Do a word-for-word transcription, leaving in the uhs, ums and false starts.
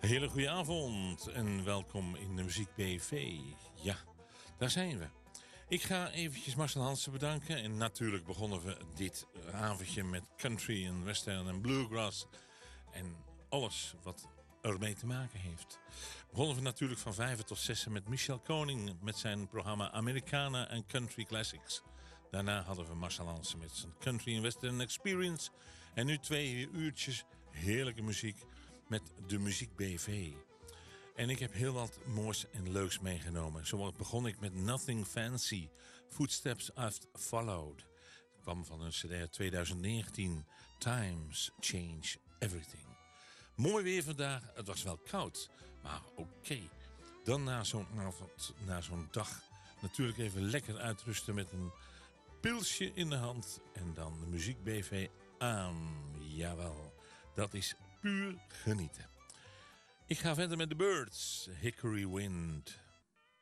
Hele goede avond en welkom in de Muziek B V. Ja, daar zijn we. Ik ga eventjes Marcel Hansen bedanken. En natuurlijk begonnen we dit avondje met country en western en bluegrass. En alles wat ermee te maken heeft. Begonnen we natuurlijk van vijf tot zes met Michel Koning met zijn programma Americana en Country Classics. Daarna hadden we Marcel Hansen met zijn Country and Western Experience. En nu twee uurtjes heerlijke muziek met de Muziek B V. En ik heb heel wat moois en leuks meegenomen. Zo begon ik met Nothing Fancy, Footsteps I've Followed. Het kwam van een cd uit twintig negentien, Times Change Everything. Mooi weer vandaag, het was wel koud, maar oké. Okay. Dan na zo'n avond, na zo'n dag, natuurlijk even lekker uitrusten met een pilsje in de hand. En dan de Muziek B V aan. Jawel, dat is puur genieten. Ik ga verder met The Byrds, Hickory Wind.